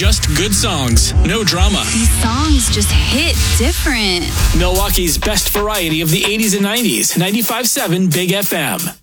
Just good songs, no drama. These songs just hit different. Milwaukee's best variety of the 80s and 90s. 95.7 Big FM.